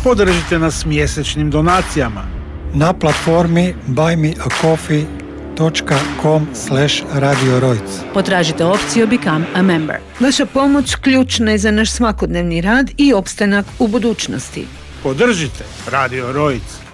Podržite nas mjesečnim donacijama na platformi buymeacoffee.com/Radio Rojc. Potražite opciju Become a Member. Vaša pomoć ključna je za naš svakodnevni rad i opstanak u budućnosti. Podržite Radio Rojc.